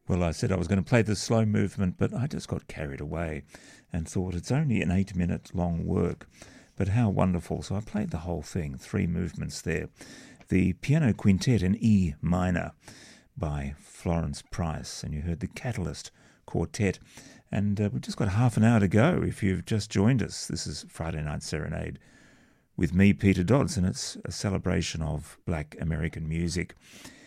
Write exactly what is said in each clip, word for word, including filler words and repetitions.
Well, I said I was going to play the slow movement, but I just got carried away and thought it's only an eight-minute long work, but how wonderful. So I played the whole thing, three movements there. The piano quintet in E minor by Florence Price, and you heard the Catalyst Quartet. And uh, we've just got half an hour to go if you've just joined us. This is Friday Night Serenade with me, Peter Dodds, and it's a celebration of Black American music,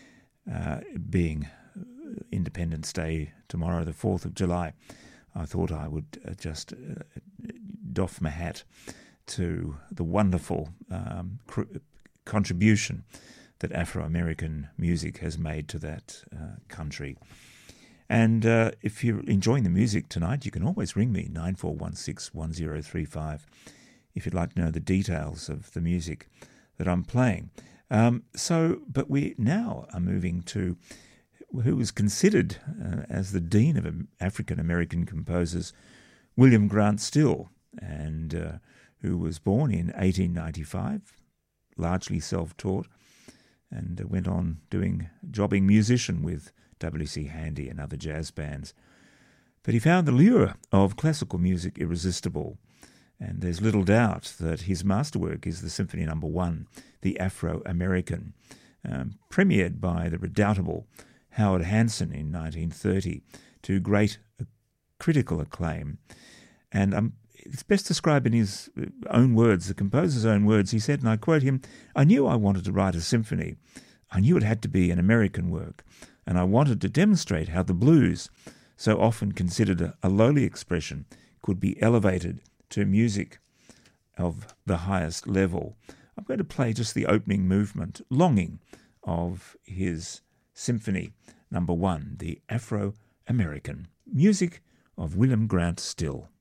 uh, being Independence Day tomorrow, the fourth of July. I thought I would uh, just uh, doff my hat to the wonderful um, cr- contribution that Afro-American music has made to that uh, country. And uh, if you're enjoying the music tonight, you can always ring me, nine four one six, one zero three five, if you'd like to know the details of the music that I'm playing. Um, so, but we now are moving to who was considered uh, as the dean of African-American composers, William Grant Still, and uh, who was born in eighteen ninety-five, largely self-taught, and uh, went on doing jobbing musician with W C Handy and other jazz bands. But he found the lure of classical music irresistible, and there's little doubt that his masterwork is the Symphony Number One, the Afro-American, um, premiered by the redoubtable Howard Hanson in nineteen thirty, to great uh, critical acclaim. And um, it's best described in his own words, the composer's own words. He said, and I quote him, "I knew I wanted to write a symphony. I knew it had to be an American work, and I wanted to demonstrate how the blues, so often considered a, a lowly expression, could be elevated to music of the highest level." I'm going to play just the opening movement, Longing, of his Symphony Number One, the Afro-American music of William Grant Still.